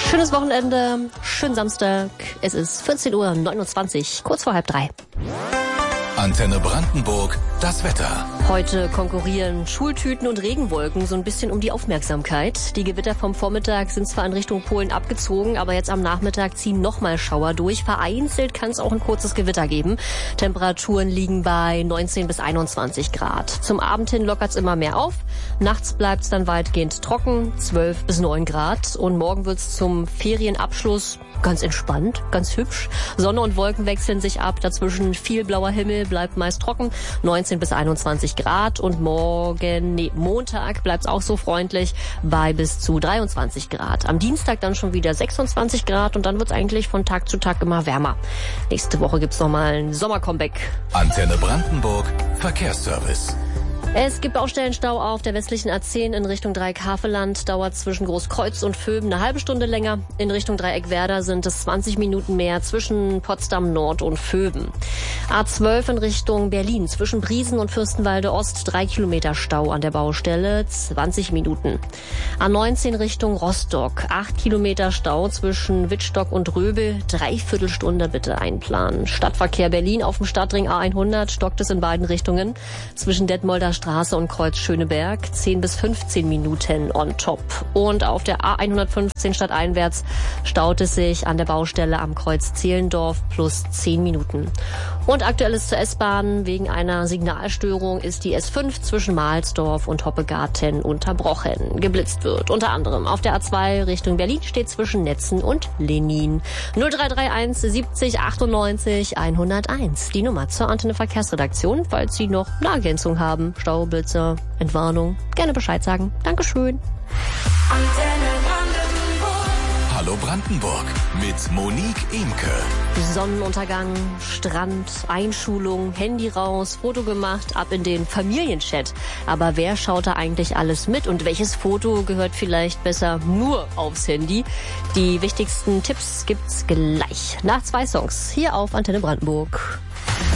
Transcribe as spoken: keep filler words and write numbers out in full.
Schönes Wochenende, schönen Samstag. Es ist vierzehn Uhr neunundzwanzig, kurz vor halb drei. Antenne Brandenburg, das Wetter. Heute konkurrieren Schultüten und Regenwolken so ein bisschen um die Aufmerksamkeit. Die Gewitter vom Vormittag sind zwar in Richtung Polen abgezogen, aber jetzt am Nachmittag ziehen nochmal Schauer durch. Vereinzelt kann es auch ein kurzes Gewitter geben. Temperaturen liegen bei neunzehn bis einundzwanzig Grad. Zum Abend hin lockert es immer mehr auf. Nachts bleibt es dann weitgehend trocken, zwölf bis neun Grad. Und morgen wird es zum Ferienabschluss ganz entspannt, ganz hübsch. Sonne und Wolken wechseln sich ab. Dazwischen viel blauer Himmel, bleibt meist trocken, neunzehn bis einundzwanzig Grad. Und morgen, nee, Montag bleibt es auch so freundlich bei bis zu dreiundzwanzig Grad. Am Dienstag dann schon wieder sechsundzwanzig Grad und dann wird es eigentlich von Tag zu Tag immer wärmer. Nächste Woche gibt's nochmal ein Sommercomeback. Antenne Brandenburg, Verkehrsservice. Es gibt Baustellenstau auf der westlichen A zehn in Richtung Dreieck-Havelland. Dauert zwischen Großkreuz und Vöben eine halbe Stunde länger. In Richtung Dreieck-Werder sind es zwanzig Minuten mehr zwischen Potsdam Nord und Vöben. A zwölf in Richtung Berlin zwischen Briesen und Fürstenwalde Ost. Drei Kilometer Stau an der Baustelle, zwanzig Minuten. A neunzehn Richtung Rostock. Acht Kilometer Stau zwischen Wittstock und Röbel. Dreiviertel Stunde bitte einplanen. Stadtverkehr Berlin auf dem Stadtring A hundert stockt es in beiden Richtungen. Zwischen Detmolder Straße und Kreuz Schöneberg, zehn bis fünfzehn Minuten on top. Und auf der A hundertfünfzehn stadteinwärts staut es sich an der Baustelle am Kreuz Zehlendorf plus zehn Minuten. Und aktuelles zur S-Bahn. Wegen einer Signalstörung ist die S fünf zwischen Mahlsdorf und Hoppegarten unterbrochen. Geblitzt wird unter anderem auf der A zwei Richtung Berlin steht zwischen Netzen und Lenin. null drei drei eins siebzig achtundneunzig hunderteins. Die Nummer zur Antenne Verkehrsredaktion, falls Sie noch eine Ergänzung haben. Stau, Blitzer, Entwarnung. Gerne Bescheid sagen. Dankeschön. Antenne Brandenburg. Hallo Brandenburg mit Monique Imke. Sonnenuntergang, Strand, Einschulung, Handy raus, Foto gemacht, ab in den Familienchat. Aber wer schaut da eigentlich alles mit und welches Foto gehört vielleicht besser nur aufs Handy? Die wichtigsten Tipps gibt's gleich nach zwei Songs hier auf Antenne Brandenburg.